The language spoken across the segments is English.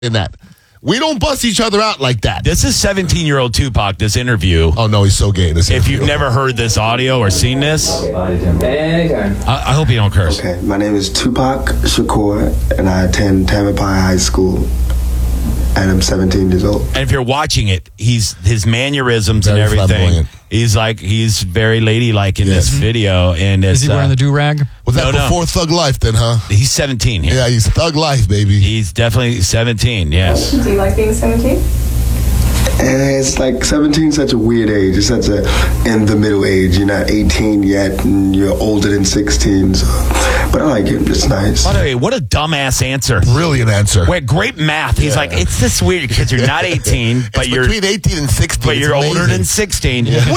in that. We don't bust each other out like that. This is 17-year-old Tupac, this interview. Oh, no, he's so gay in this If interview. you've never heard this audio or seen this, I hope you don't curse. Okay, my name is Tupac Shakur, and I attend Tampapai High School, and I'm 17 years old. And if you're watching it, his mannerisms Very and everything. flamboyant. He's very ladylike in this video. And Is he wearing the do-rag? Was that before Thug Life then, huh? He's 17 here. Yeah, he's Thug Life, baby. He's definitely 17, yes. Do you like being 17? And it's like 17 such a weird age. It's such a in the middle age. You're not 18 yet, and you're older than 16. So. But I like it. It's nice. By the way, what a dumbass answer. Brilliant answer. Wait, great math. He's like, it's this weird because you're not 18, but you're between 18 and 16. but you're It's older amazing. than 16. Yeah.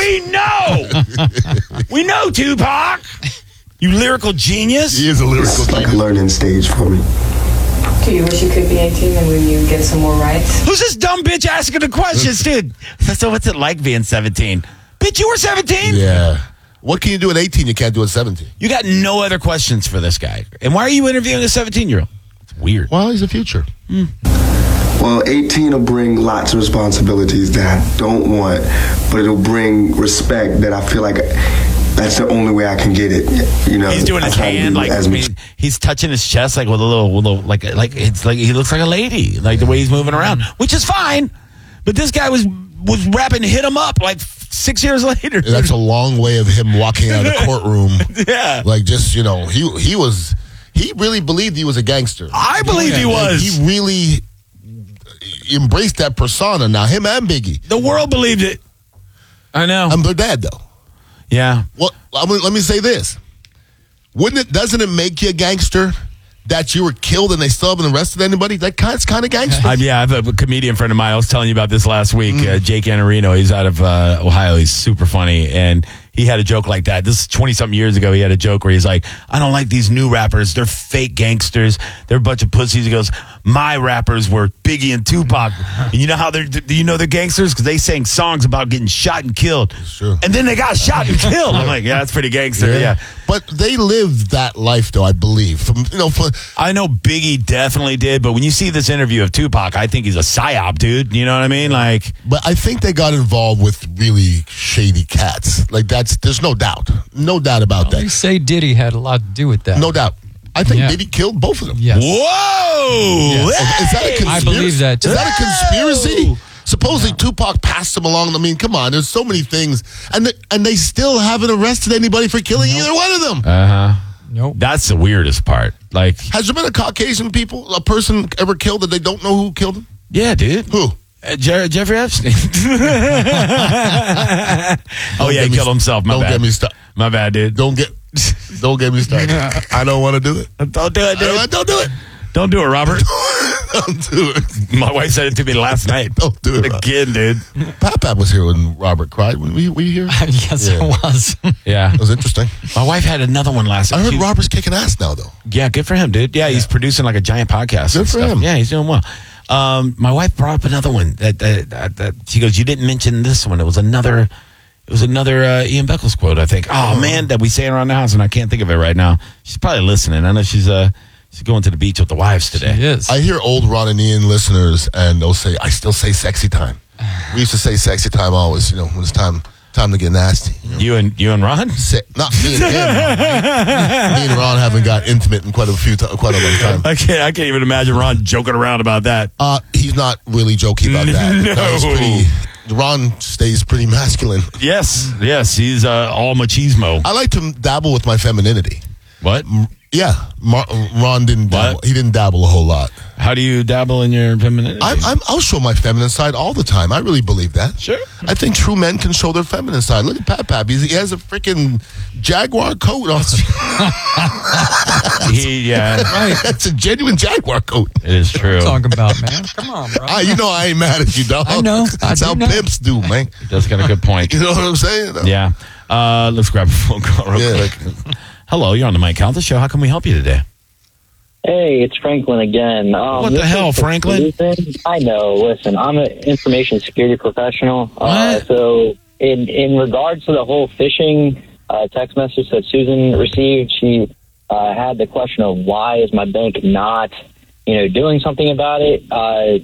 We know, Tupac. You lyrical genius. He is a lyrical It's like genius. a learning stage for me. Do you wish you could be 18 and will you get some more rights? Who's this dumb bitch asking the questions, dude? So what's it like being 17? Bitch, you were 17? Yeah. What can you do at 18 you can't do at 17? You got no other questions for this guy. And why are you interviewing a 17-year-old? It's weird. Well, he's the future. Well, 18 will bring lots of responsibilities that I don't want, but it'll bring respect that I feel like that's the only way I can get it. You know, He's doing I his try to hand do like as much- he's touching his chest like with a little like it's like he looks like a lady, like the way he's moving around, which is fine. But this guy was rapping "Hit 'Em Up" like 6 years later. That's a long way of him walking out of the courtroom. Yeah. Like just, he really believed he was a gangster. I believe he was. He really embraced that persona. Now, him and Biggie. The world believed it. I know. I'm their dad, though. Yeah. Well, let me say this. Doesn't it make you a gangster that you were killed and they still haven't arrested anybody? That's kind of gangster. I have a comedian friend of mine. I was telling you about this last week. Jake Anarino. He's out of Ohio. He's super funny. And he had a joke like that. This is 20-something years ago. He had a joke where he's like, I don't like these new rappers. They're fake gangsters. They're a bunch of pussies. He goes, my rappers were Biggie and Tupac. And you know how do you know they're gangsters? Because they sang songs about getting shot and killed. true. And then they got shot and killed. I'm like, yeah, that's pretty gangster. Yeah. But they lived that life, though, I believe. I know Biggie definitely did, but when you see this interview of Tupac, I think he's a psyop, dude. You know what I mean? Like, but I think they got involved with really shady cats. Like there's no doubt about They that. say Diddy had a lot to do with that. No doubt. I think Yeah. Diddy killed both of them. Yes. whoa! Is that a conspiracy? I believe that, too. Is that a conspiracy? Supposedly Tupac passed him along. I mean, come on. There's so many things, and they still haven't arrested anybody for killing either one of them. Nope. That's the weirdest part. Like, Has there been a Caucasian person ever killed that they don't know who killed him? yeah, dude. Who? Jeffrey Epstein. Oh yeah, he killed himself. My Don't bad. get me started. My bad, dude. Don't get me started. I don't want to do it. Don't do it, dude. Don't do it. Don't do it, Robert. Don't do it. My wife said it to me last night. Don't do it. Again, dude. Pap was here when Robert cried. Were you here? Yes, Yeah. it was. Yeah. It was interesting. My wife had another one last night. I heard Robert's kicking ass now, though. Yeah, good for him, dude. Yeah, he's producing like a giant podcast. Good and for stuff. him. Yeah, he's doing well. My wife brought up another one that she goes, you didn't mention this one. It was another Ian Beckles quote, I think. Oh man, that we say around the house, and I can't think of it right now. She's probably listening. I know she's going to the beach with the wives today. It is. I hear old Ron and Ian listeners, and they'll say, I still say sexy time. We used to say sexy time always, when it's time to get nasty. You and Ron? Not me and him. Me and Ron haven't got intimate in quite a long time. I can't even imagine Ron joking around about that. He's not really joking about that. No. Ron stays pretty masculine. Yes, he's all machismo. I like to dabble with my femininity. What? Yeah, Ron didn't dabble. What? He didn't dabble a whole lot. How do you dabble in your femininity? I'll show my feminine side all the time. I really believe that. Sure. I think true men can show their feminine side. Look at Pap. He has a freaking Jaguar coat on. Right. That's a genuine Jaguar coat. It is true. Talking about, man. Come on, bro. I ain't mad at you, dog. I know. That's I how do know. pimps do, man. That's got a good point. You know what I'm saying? Yeah. Let's grab a phone call real quick. Hello, you're on the Mike Calta Show. How can we help you today? Hey, it's Franklin again. What the hell, Franklin? I know. Listen, I'm an information security professional. What? So in regards to the whole phishing text message that Susan received, she had the question of why is my bank not doing something about it.